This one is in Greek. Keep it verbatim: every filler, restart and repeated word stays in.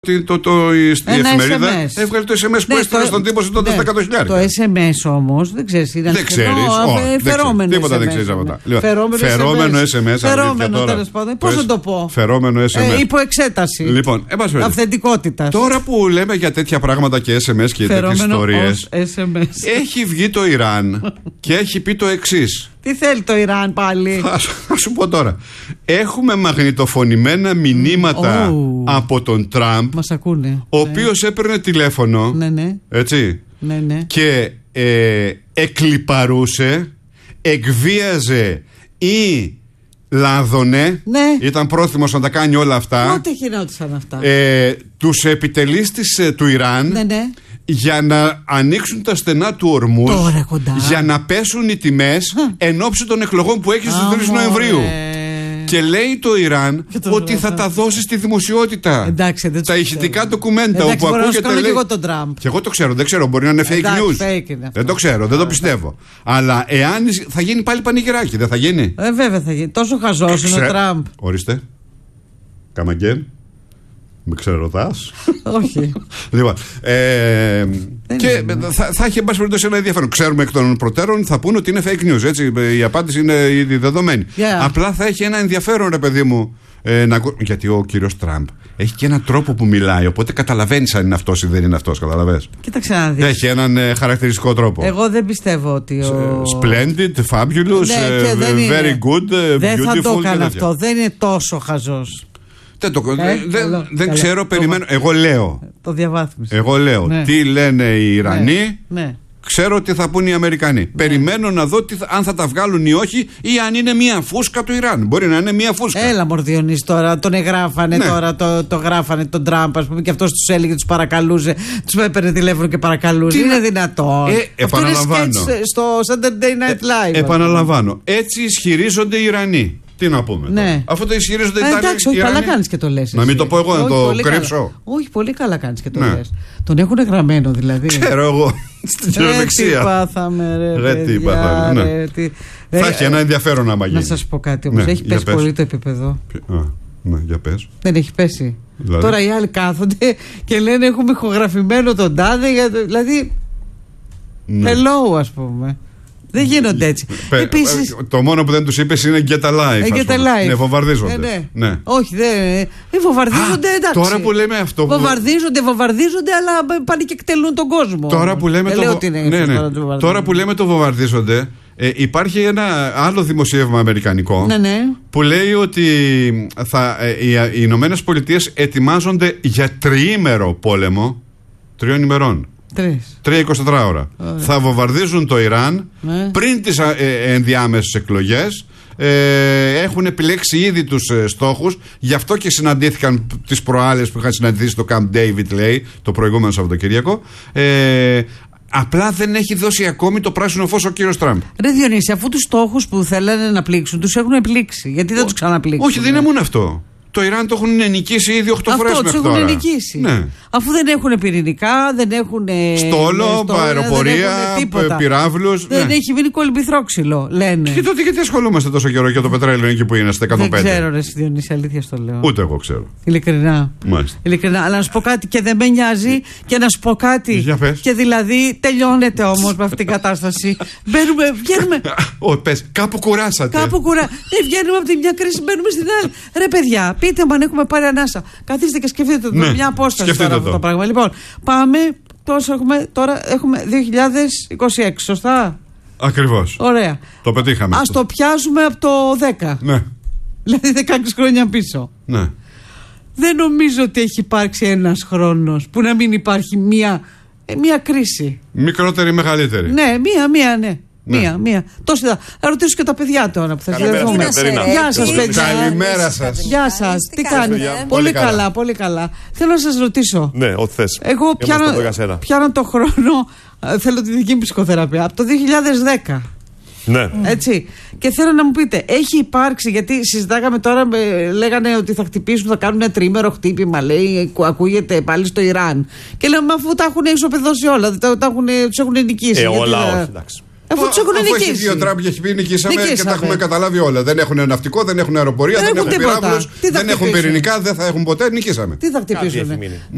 Το, το, το, στη ένα εφημερίδα ες εμ ες. Έβγαλε το ες εμ ες που ναι, έστειλε το, στον τύπο σε τότε ναι, στα εκατό χιλιάδες. Το ες εμ ες όμως δεν ξέρεις. Δεν ξέρεις. Φερόμενο. Τίποτα δεν ξέρεις από αυτά. Φερόμενο ες εμ ες. Φερόμενο τέλος πάντων. Πώς να το πω. Φερόμενο ες εμ ες. Υπό εξέταση. Λοιπόν, αυθεντικότητας. Τώρα που λέμε για τέτοια πράγματα και ες εμ ες και τέτοιες ιστορίες, έχει βγει το Ιράν και έχει πει το εξής. Τι θέλει το Ιράν πάλι. Θα σου πω τώρα. Έχουμε μαγνητοφωνημένα μηνύματα oh. από τον Τραμπ. Μας ακούνε. Ο οποίος έπαιρνε τηλέφωνο. Ναι, ναι. Έτσι. Ναι, ναι. Και ε, εκλιπαρούσε, εκβίαζε ή λάδωνε. Ναι. Ήταν πρόθυμος να τα κάνει όλα αυτά. Πότε γινόντουσαν αυτά. Ε, τους επιτελείς της, ε, του Ιράν. Ναι, ναι. Για να ανοίξουν τα στενά του ορμούς, για να πέσουν οι τιμές εν ώψη των εκλογών που έχει στις τρεις Νοεμβρίου. Και λέει το Ιράν ότι θα τα δώσει στη δημοσιότητα. Εντάξει, δεν τα ηχητικά ντοκουμέντα όπου ακούγεται. Λέει... Και εγώ τον Τραμπ. Και εγώ το ξέρω, δεν ξέρω, μπορεί να είναι fake Εντάξει, news. Fake δεν το ξέρω, δεν το πιστεύω. Αλλά εάν θα γίνει πάλι πανηγυράκι, δεν θα γίνει. Ε, βέβαια θα γίνει. Τόσο χαζός είναι ο Τραμπ. Ορίστε. Καμαγκέν. Με ξερωτάς. Όχι. Λοιπόν, ε, και θα, θα έχει εν πάση περιπτώσει ένα ενδιαφέρον. Ξέρουμε εκ των προτέρων, θα πούνε ότι είναι fake news. Έτσι, η απάντηση είναι ήδη δεδομένη. Yeah. Απλά θα έχει ένα ενδιαφέρον, ρε παιδί μου. Ε, να, γιατί ο κύριος Τραμπ έχει και έναν τρόπο που μιλάει. Οπότε καταλαβαίνεις αν είναι αυτός ή δεν είναι αυτός. Καταλαβαίνεις. Κοίταξε να δεις. Έχει έναν ε, χαρακτηριστικό τρόπο. Εγώ δεν πιστεύω ότι. Ο... Splendid, fabulous, ναι, ε, very good, ε, δεν beautiful. Δεν θα το έκανε αυτό. Δεν είναι τόσο χαζός. Δεν, το, ε, δεν, καλό, δεν καλό. ξέρω, περιμένω. Εγώ λέω. Το διαβάθμισα. Εγώ λέω. Ναι. Τι λένε οι Ιρανοί. Ναι. Ναι. Ξέρω τι θα πούν οι Αμερικανοί. Ναι. Περιμένω να δω τι, αν θα τα βγάλουν ή όχι, ή αν είναι μία φούσκα του Ιράν. Μπορεί να είναι μία φούσκα. Έλα, Μορδιονής, τώρα τον εγγράφανε, ναι. τώρα το, το γράφανε τον Τραμπ, ας πούμε, και αυτός τους έλεγε, τους παρακαλούσε, τους έπαιρνε τηλέφωνο και παρακαλούσε. Τι είναι δυνατόν. Ε, επαναλαμβάνω. Αυτό είναι στο Saturday Night Live. Ε, επαναλαμβάνω. Έτσι ισχυρίζονται οι Ιρανοί. Τι να πούμε. Ναι. Αφού το ισχυρίζονται οι Ιταλοί. Εντάξει, όχι, καλά κάνεις και το λες. Να μην το πω εγώ, να το κρύψω. Όχι, πολύ καλά κάνεις και το ναι. λες. Τον έχουν γραμμένο δηλαδή. Ξέρω εγώ. Στην χειροδεξία. Τι πάθαμε, ρε. Ρε, τι πάθαμε. Ναι. Τι... Θα έχει ένα ενδιαφέρον άμα γίνει. Να σας πω κάτι όμως. Ναι, έχει πέσει πες. πολύ το επίπεδο. Α, ναι, για πες. Δεν έχει πέσει. Δηλαδή. Τώρα οι άλλοι κάθονται και λένε έχουμε ηχογραφημένο τον τάδε. Δηλαδή. Ναι. Hello, ας πούμε. Δεν γίνονται έτσι. Πε, Επίσης, το μόνο που δεν τους είπες είναι get alive. Get alive. Ναι, βομβαρδίζονται. Ε, ναι. Ναι. Όχι, δεν. Ε, βομβαρδίζονται, Α, εντάξει. Τώρα που λέμε αυτό. Βομβαρδίζονται, βομβαρδίζονται, αλλά πάνε και εκτελούν τον κόσμο. Τώρα που λέμε, το... είναι ναι, ναι. Τώρα που λέμε το βομβαρδίζονται, ε, υπάρχει ένα άλλο δημοσίευμα αμερικανικό ναι, ναι. που λέει ότι θα, ε, οι, οι Ηνωμένες Πολιτείες ετοιμάζονται για τριήμερο πόλεμο τριών ημερών. Τρία εικοσιτέσσερα ώρα. Ωραία. Θα βομβαρδίζουν το Ιράν ναι. πριν τις ε, ε, ενδιάμεσες εκλογές. Ε, έχουν επιλέξει ήδη τους ε, στόχους. Γι' αυτό και συναντήθηκαν τις προάλλες που είχαν συναντηθεί στο Camp David, λέει, το προηγούμενο Σαββατοκύριακο. Ε, Απλά δεν έχει δώσει ακόμη το πράσινο φως ο κύριος Τραμπ. Ρε Διονύση, αφού τους στόχους που θέλανε να πλήξουν τους έχουν πλήξει, γιατί δεν τους ξαναπλήξουν. Όχι, δεν είναι μόνο αυτό. Το Ιράν το έχουν νικήσει ήδη οκτώ φορές μέχρι τώρα. Αυτό τους έχουν νικήσει. Ναι. Αφού δεν έχουν πυρηνικά, δεν έχουν στόλο, αεροπορία, πυράβλους. Δεν ναι. έχει μείνει κολυμπηθρόξυλο, λένε. Και τότε γιατί ασχολούμαστε τόσο καιρό για το πετρέλαιο εκεί που είναι στα εκατόν πέντε. Δεν ξέρω, ρε Διονύση, αλήθεια στο λέω. Ούτε εγώ ξέρω. Ειλικρινά. Μάλιστα. Ειλικρινά. Αλλά να σου πω κάτι και δεν με νοιάζει και να σου πω κάτι. Για πες. Και δηλαδή τελειώνεται όμως με αυτήν την κατάσταση. Μπαίνουμε, βγαίνουμε. Ω, πες, κάπου κουράσατε. Κάπου κουρά. Ε, βγαίνουμε από τη μια κρίση, μπαίνουμε στην άλλη. Ρε παιδιά, πείτε μου αν έχουμε πάρει ανάσα. Καθίστε και σκεφτείτε το, ναι, μια απόσταση τώρα αυτό το πράγμα. Λοιπόν, πάμε. Τόσο έχουμε, τώρα έχουμε δύο χιλιάδες είκοσι έξι, σωστά. Ακριβώς. Ωραία. Το πετύχαμε. Ας το πιάσουμε από το δέκα. Ναι. Δηλαδή δεκαέξι χρόνια πίσω. Ναι. Δεν νομίζω ότι έχει υπάρξει ένας χρόνος που να μην υπάρχει μία, μία κρίση. Μικρότερη ή μεγαλύτερη. Ναι, μία, μία, ναι. Ναι. Μία, μία. Τόση θα. Θα ρωτήσω και τα παιδιά τώρα που θα συνδεθούμε. Γεια σας, παιδιά. Καλημέρα σας. Γεια σας. Τι κάνετε. Πολύ, πολύ καλά. καλά, πολύ καλά. Θέλω να σας ρωτήσω. Ναι, ό,τι θες. Εγώ πιάνω, πιάνω το χρόνο. Θέλω τη δική μου ψυχοθεραπεία. Από το δύο χιλιάδες δέκα. Ναι. Έτσι. Και θέλω να μου πείτε, έχει υπάρξει, γιατί συζητάγαμε τώρα, λέγανε ότι θα χτυπήσουν, θα κάνουν ένα τρίμερο χτύπημα, λέει, ακούγεται πάλι στο Ιράν. Και λέμε, αφού τα έχουν ισοπεδώσει όλα, τα, τα έχουν, τους έχουν νικήσει. Ε, όλα, όχι, εντάξει. Αφού τους έχουν νικήσει. Αφού έχει δύο Τραμπ και έχει πει νικήσαμε, νικήσαμε και τα έχουμε καταλάβει όλα. Δεν έχουν ναυτικό, δεν έχουν αεροπορία, δεν, δεν έχουν πυράβλους, δεν έχουν πυρηνικά, δεν θα έχουν ποτέ. Νικήσαμε. Τι θα χτυπήσουν.